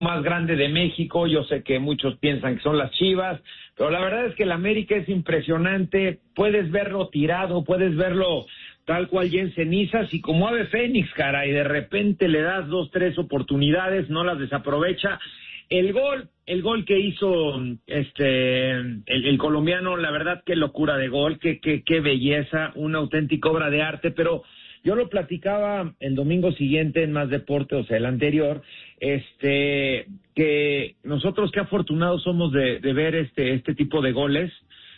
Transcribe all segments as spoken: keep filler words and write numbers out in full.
más grande de México. Yo sé que muchos piensan que son las Chivas, pero la verdad es que el América es impresionante. Puedes verlo tirado, puedes verlo tal cual ya en cenizas, y como ave fénix, cara, y de repente le das dos, tres oportunidades, no las desaprovecha. El gol, el gol que hizo este el, el colombiano, la verdad, qué locura de gol, qué, qué, qué belleza, una auténtica obra de arte. Pero yo lo platicaba el domingo siguiente en Más Deporte, o sea, el anterior, este, que nosotros qué afortunados somos de, de ver este, este tipo de goles,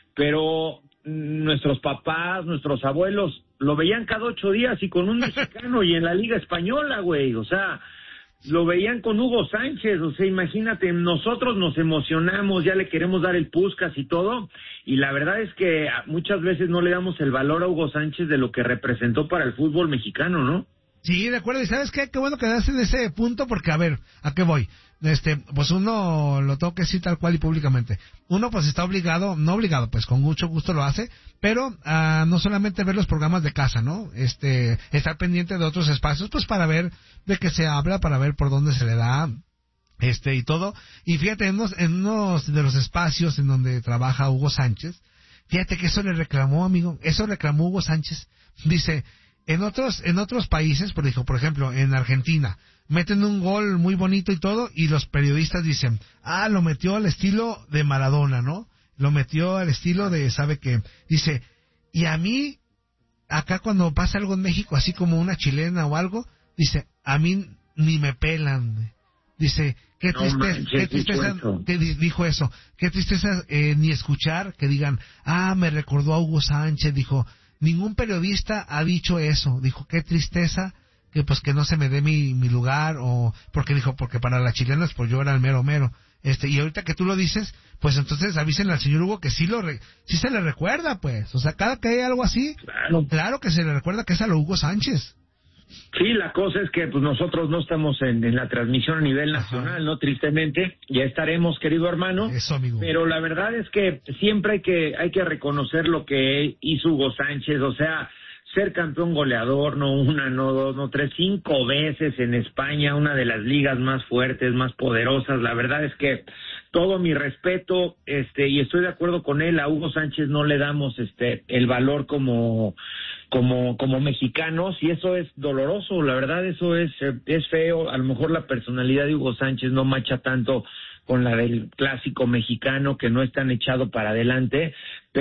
pero nuestros papás, nuestros abuelos lo veían cada ocho días y con un mexicano y en la Liga Española, güey, o sea, lo veían con Hugo Sánchez, o sea, imagínate, nosotros nos emocionamos, ya le queremos dar el Puskás y todo, y la verdad es que muchas veces no le damos el valor a Hugo Sánchez de lo que representó para el fútbol mexicano, ¿no? Sí, de acuerdo, y ¿sabes qué? Qué bueno que das en ese punto, porque, a ver, ¿a qué voy? Este, pues uno lo tengo que decir tal cual y públicamente. Uno pues está obligado, no obligado, pues con mucho gusto lo hace, pero uh, no solamente ver los programas de casa, ¿no? Este, estar pendiente de otros espacios, pues para ver de qué se habla, para ver por dónde se le da, este, y todo. Y fíjate, en unos, en unos de los espacios en donde trabaja Hugo Sánchez, fíjate que eso le reclamó, amigo, eso reclamó Hugo Sánchez. Dice, en otros, en otros países, por ejemplo, por ejemplo, en Argentina, meten un gol muy bonito y todo, y los periodistas dicen, ah, lo metió al estilo de Maradona, ¿no? Lo metió al estilo de, ¿sabe qué? Dice, y a mí, acá cuando pasa algo en México, así como una chilena o algo, dice, a mí ni me pelan. Dice, qué tristeza, no manches, qué tristeza, que dijo eso, qué tristeza eh, ni escuchar que digan, ah, me recordó a Hugo Sánchez, dijo, ningún periodista ha dicho eso, dijo, qué tristeza que pues que no se me dé mi, mi lugar, o porque dijo, porque para las chilenas pues yo era el mero mero, este, y ahorita que tú lo dices, pues entonces avisen al señor Hugo que sí lo re, sí se le recuerda, pues, o sea, cada que hay algo así, claro, claro que se le recuerda que es a lo Hugo Sánchez. Sí, la cosa es que pues nosotros no estamos en, en la transmisión a nivel nacional, ajá, ¿no? Tristemente, ya estaremos, querido hermano. Eso, amigo. Pero la verdad es que siempre hay que hay que reconocer lo que hizo Hugo Sánchez, o sea, ser campeón goleador, no una, no dos, no tres, cinco veces en España, una de las ligas más fuertes, más poderosas. La verdad es que todo mi respeto, este, y estoy de acuerdo con él, a Hugo Sánchez no le damos este el valor como como como mexicanos, y eso es doloroso, la verdad, eso es es feo. A lo mejor la personalidad de Hugo Sánchez no macha tanto con la del clásico mexicano, que no es tan echado para adelante,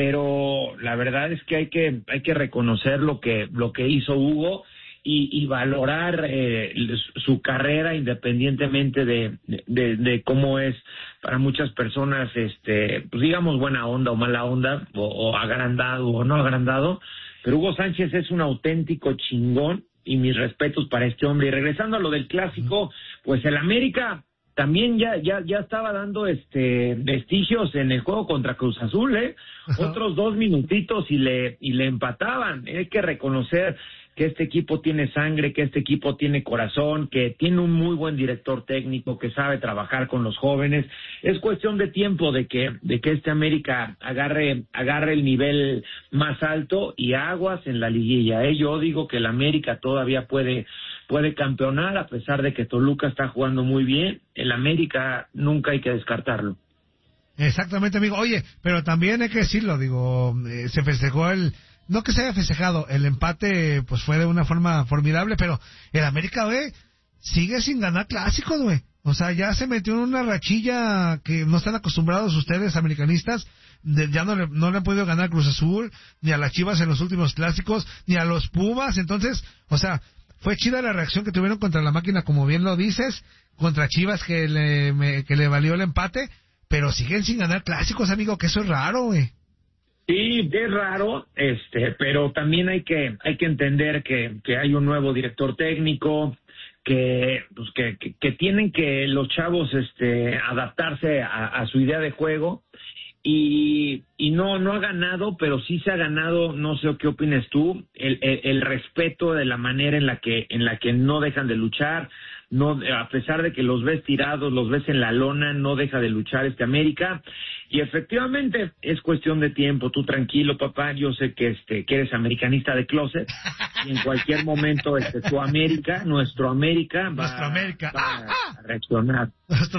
pero la verdad es que hay que hay que reconocer lo que lo que hizo Hugo y, y valorar eh, su carrera, independientemente de, de de cómo es para muchas personas, este, pues digamos buena onda o mala onda, o, o agrandado o no agrandado. Pero Hugo Sánchez es un auténtico chingón, y mis respetos para este hombre. Y regresando a lo del clásico, pues el América también ya ya ya estaba dando este vestigios en el juego contra Cruz Azul, ¿eh? Otros dos minutitos y le y le empataban. Hay que reconocer que este equipo tiene sangre, que este equipo tiene corazón, que tiene un muy buen director técnico, que sabe trabajar con los jóvenes. Es cuestión de tiempo de que de que este América agarre agarre el nivel más alto, y aguas en la liguilla, ¿eh? Yo digo que el América todavía puede puede campeonar, a pesar de que Toluca está jugando muy bien. El América nunca hay que descartarlo. Exactamente, amigo. Oye, pero también hay que decirlo, digo, eh, se festejó el... No que se haya festejado, el empate pues fue de una forma formidable, pero el América, güey, sigue sin ganar clásicos, güey. O sea, ya se metió en una rachilla que no están acostumbrados ustedes, americanistas. De, ya no le, no le han podido ganar a Cruz Azul, ni a las Chivas en los últimos clásicos, ni a los Pumas. Entonces, o sea, fue chida la reacción que tuvieron contra la máquina, como bien lo dices, contra Chivas que le, me, que le valió el empate, pero siguen sin ganar clásicos, amigo, que eso es raro, güey. Sí, es raro, este, pero también hay que hay que entender que, que hay un nuevo director técnico, que pues que, que, que tienen que los chavos este adaptarse a, a su idea de juego, y y no no ha ganado, pero sí se ha ganado, no sé qué opines tú, el, el, el respeto de la manera en la que en la que no dejan de luchar. No, a pesar de que los ves tirados, los ves en la lona, no deja de luchar este América. Y efectivamente es cuestión de tiempo. Tú tranquilo, papá, yo sé que este que eres americanista de closet, y en cualquier momento este tu América, nuestro América va, nuestro América. va a reaccionar.